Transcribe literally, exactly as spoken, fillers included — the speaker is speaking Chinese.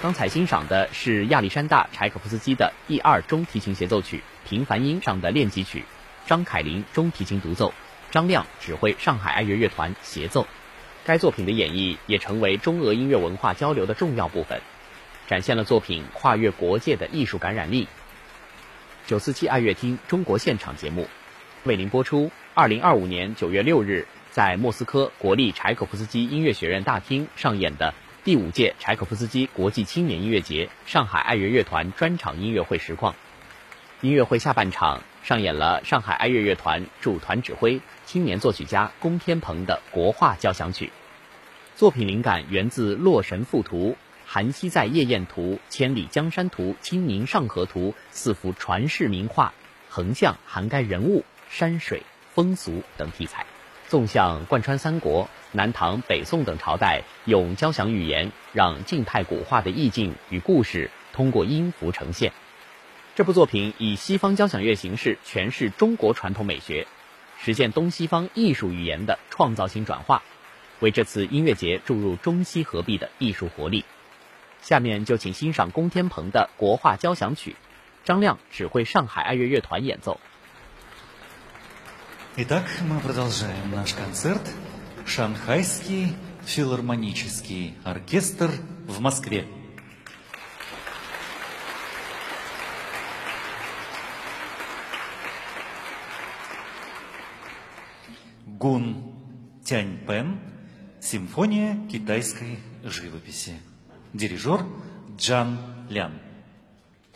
刚才欣赏的是亚历山大·柴可夫斯基的第二中提琴协奏曲《平凡音上的练习曲》，张凯琳中提琴独奏，张亮指挥上海爱乐乐团协奏。该作品的演绎也成为中俄音乐文化交流的重要部分，展现了作品跨越国界的艺术感染力。九四七爱乐厅中国现场节目为您播出二零二五年九月六日在莫斯科国立柴可夫斯基音乐学院大厅上演的第五届柴可夫斯基国际青年音乐节上海爱乐乐团专场音乐会实况。音乐会下半场上演了上海爱乐乐团驻团指挥、青年作曲家龚天鹏的国画交响曲。作品灵感源自《洛神赋图》、《韩熙载夜宴图》、《千里江山图》、《清明上河图》四幅传世名画，横向涵盖人物、山水、风俗等题材，纵向贯穿三国、南唐、北宋等朝代，用交响语言让静态古画的意境与故事通过音符呈现。这部作品以西方交响乐形式诠释中国传统美学，实现东西方艺术语言的创造性转化，为这次音乐节注入中西合璧的艺术活力。下面就请欣赏龚天鹏的国画交响曲，张亮指挥上海爱乐乐团演奏。 Итак, мы продолжаем наш концерт. Шанхайский филармонический оркестр в Москве. Гун Тяньпэн. Симфония китайской живописи. Дирижер Джан Лян.